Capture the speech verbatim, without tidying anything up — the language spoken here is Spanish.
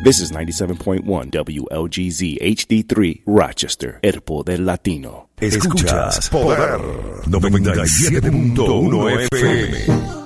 This is ninety-seven point one W L G Z H D three Rochester, el poder latino. Escuchas Poder noventa y siete punto uno F M.